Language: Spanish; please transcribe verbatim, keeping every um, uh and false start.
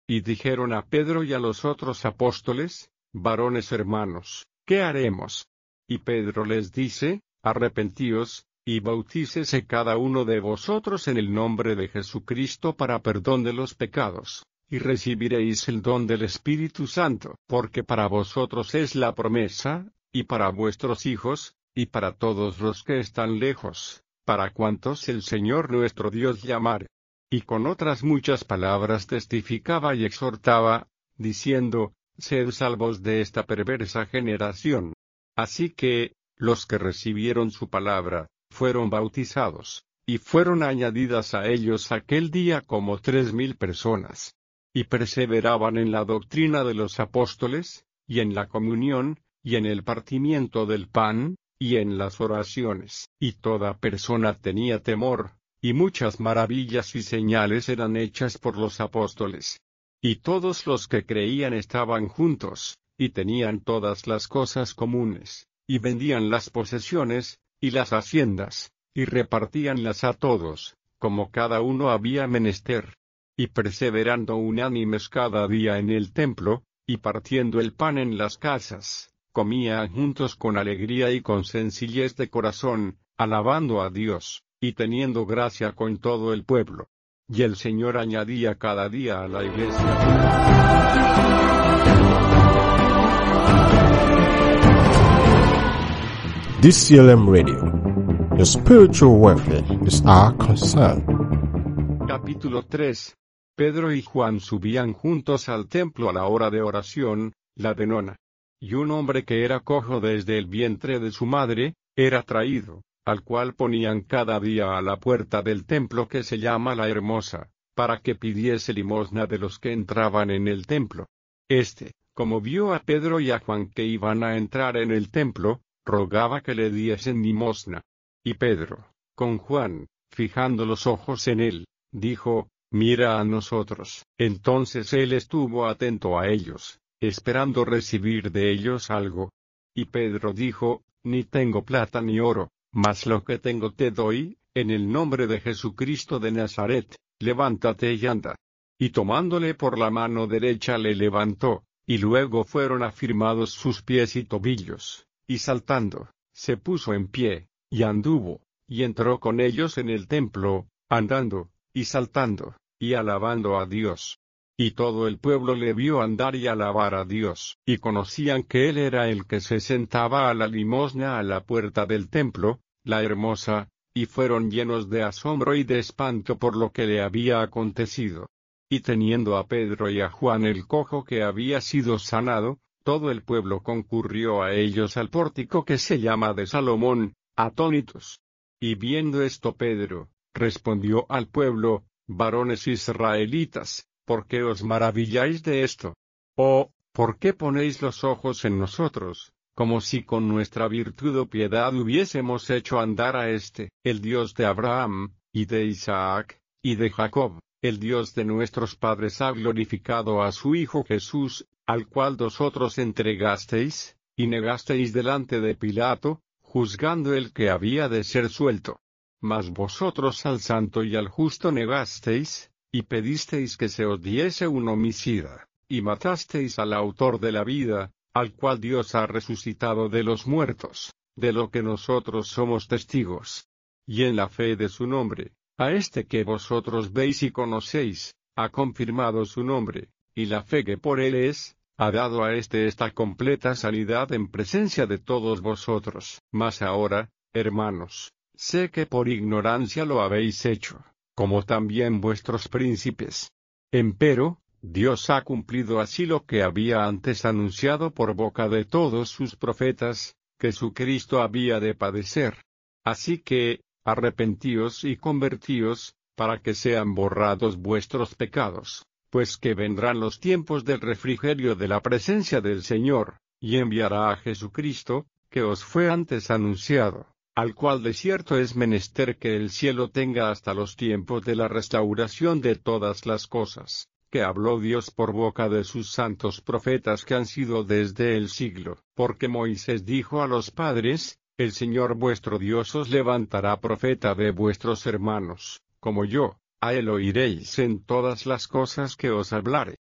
y dijeron a Pedro y a los otros apóstoles: varones hermanos, ¿qué haremos? Y Pedro les dice: arrepentíos, y bautícese cada uno de vosotros en el nombre de Jesucristo para perdón de los pecados, y recibiréis el don del Espíritu Santo, porque para vosotros es la promesa, y para vuestros hijos, y para todos los que están lejos, para cuantos el Señor nuestro Dios llamare. Y con otras muchas palabras testificaba y exhortaba, diciendo: sed salvos de esta perversa generación. Así que, los que recibieron su palabra, fueron bautizados, y fueron añadidas a ellos aquel día como tres mil personas. Y perseveraban en la doctrina de los apóstoles, y en la comunión, y en el partimiento del pan, y en las oraciones. Y toda persona tenía temor, y muchas maravillas y señales eran hechas por los apóstoles. Y todos los que creían estaban juntos, y tenían todas las cosas comunes, y vendían las posesiones, y las haciendas, y repartíanlas a todos, como cada uno había menester. Y perseverando unánimes cada día en el templo, y partiendo el pan en las casas, comían juntos con alegría y con sencillez de corazón, alabando a Dios, y teniendo gracia con todo el pueblo. Y el Señor añadía cada día a la iglesia. D C L M Radio. Your spiritual welfare is our concern. Capítulo tres. Pedro y Juan subían juntos al templo a la hora de oración, la de nona. Y un hombre que era cojo desde el vientre de su madre, era traído, al cual ponían cada día a la puerta del templo que se llama La Hermosa, para que pidiese limosna de los que entraban en el templo. Este, como vio a Pedro y a Juan que iban a entrar en el templo, rogaba que le diesen limosna. Y Pedro, con Juan, fijando los ojos en él, dijo: mira a nosotros. Entonces él estuvo atento a ellos, esperando recibir de ellos algo. Y Pedro dijo: ni tengo plata ni oro, mas lo que tengo te doy, en el nombre de Jesucristo de Nazaret, levántate y anda. Y tomándole por la mano derecha le levantó, y luego fueron afirmados sus pies y tobillos, y saltando, se puso en pie, y anduvo, y entró con ellos en el templo, andando, y saltando, y alabando a Dios. Y todo el pueblo le vio andar y alabar a Dios, y conocían que él era el que se sentaba a la limosna a la puerta del templo, La Hermosa, y fueron llenos de asombro y de espanto por lo que le había acontecido. Y teniendo a Pedro y a Juan el cojo que había sido sanado, todo el pueblo concurrió a ellos al pórtico que se llama de Salomón, atónitos. Y viendo esto Pedro, respondió al pueblo: varones israelitas, ¿por qué os maravilláis de esto? ¿O, por qué ponéis los ojos en nosotros, como si con nuestra virtud o piedad hubiésemos hecho andar a este, el Dios de Abraham, y de Isaac, y de Jacob? El Dios de nuestros padres ha glorificado a su Hijo Jesús, al cual vosotros entregasteis, y negasteis delante de Pilato, juzgando el que había de ser suelto. Mas vosotros al santo y al justo negasteis, y pedisteis que se os diese un homicida, y matasteis al autor de la vida, al cual Dios ha resucitado de los muertos, de lo que nosotros somos testigos. Y en la fe de su nombre, a este que vosotros veis y conocéis, ha confirmado su nombre, y la fe que por él es, ha dado a este esta completa sanidad en presencia de todos vosotros. Mas ahora, hermanos, sé que por ignorancia lo habéis hecho, como también vuestros príncipes. Empero, Dios ha cumplido así lo que había antes anunciado por boca de todos sus profetas, que su Cristo había de padecer. Así que, arrepentíos y convertíos, para que sean borrados vuestros pecados, pues que vendrán los tiempos del refrigerio de la presencia del Señor, y enviará a Jesucristo, que os fue antes anunciado, al cual de cierto es menester que el cielo tenga hasta los tiempos de la restauración de todas las cosas, que habló Dios por boca de sus santos profetas que han sido desde el siglo. Porque Moisés dijo a los padres: el Señor vuestro Dios os levantará profeta de vuestros hermanos, como yo, a él oiréis en todas las cosas que os hablare.